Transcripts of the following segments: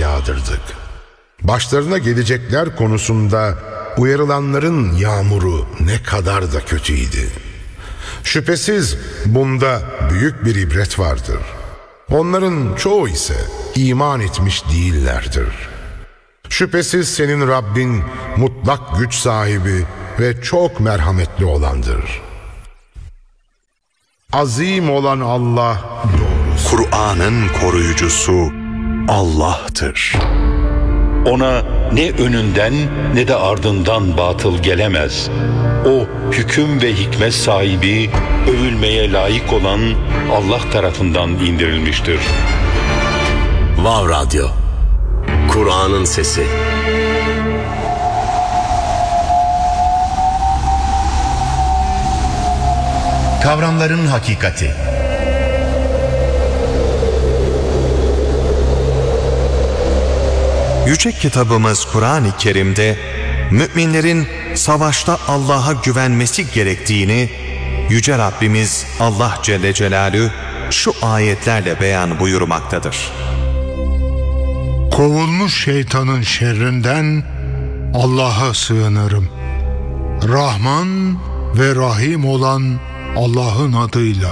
yağdırdık. Başlarına gelecekler konusunda uyarılanların yağmuru ne kadar da kötüydü. Şüphesiz bunda büyük bir ibret vardır. Onların çoğu ise iman etmiş değillerdir. Şüphesiz senin Rabbin mutlak güç sahibi ve çok merhametli olandır. Azim olan Allah doğrusu. Kur'an'ın koruyucusu Allah'tır. Ona ne önünden ne de ardından batıl gelemez. O hüküm ve hikmet sahibi, övülmeye layık olan Allah tarafından indirilmiştir. Vav Radyo, Kur'an'ın sesi. Kavramların hakikati. Yüce kitabımız Kur'an-ı Kerim'de müminlerin savaşta Allah'a güvenmesi gerektiğini Yüce Rabbimiz Allah Celle Celaluhu şu ayetlerle beyan buyurmaktadır. Kovulmuş şeytanın şerrinden Allah'a sığınırım. Rahman ve Rahim olan Allah'ın adıyla.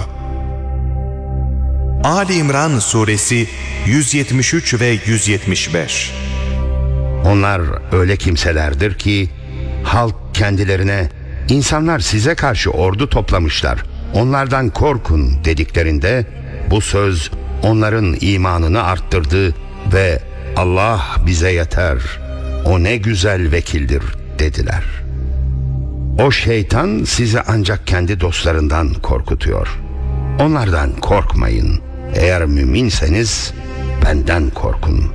Ali İmran Suresi 173 ve 175. Onlar öyle kimselerdir ki halk kendilerine insanlar size karşı ordu toplamışlar, onlardan korkun dediklerinde bu söz onların imanını arttırdı ve Allah bize yeter, o ne güzel vekildir dediler. O şeytan sizi ancak kendi dostlarından korkutuyor. Onlardan korkmayın. Eğer müminseniz benden korkun.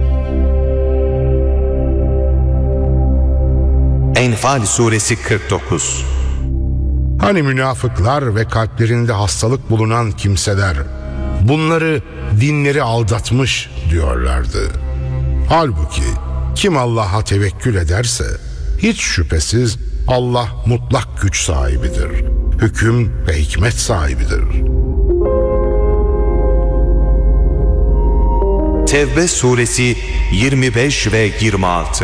Enfal Suresi 49. Hani münafıklar ve kalplerinde hastalık bulunan kimseler bunları dinleri aldatmış diyorlardı. Halbuki kim Allah'a tevekkül ederse hiç şüphesiz Allah mutlak güç sahibidir. Hüküm ve hikmet sahibidir. Tevbe Suresi 25 ve 26.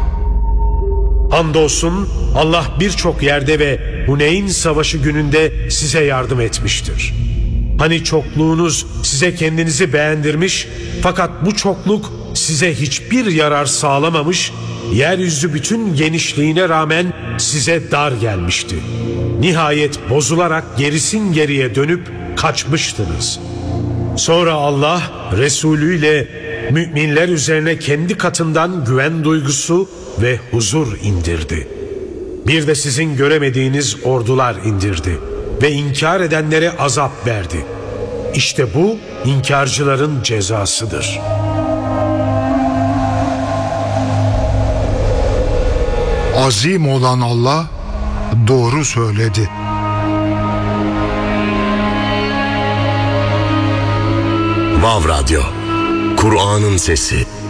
Andolsun Allah birçok yerde ve Huneyn Savaşı gününde size yardım etmiştir. Hani çokluğunuz size kendinizi beğendirmiş fakat bu çokluk size hiçbir yarar sağlamamış, yeryüzü bütün genişliğine rağmen size dar gelmişti. Nihayet bozularak gerisin geriye dönüp kaçmıştınız. Sonra Allah Resulü ile müminler üzerine kendi katından güven duygusu ve huzur indirdi. Bir de sizin göremediğiniz ordular indirdi ve inkar edenlere azap verdi. İşte bu inkarcıların cezasıdır. Azim olan Allah doğru söyledi. Vav Radyo, Kur'an'ın sesi.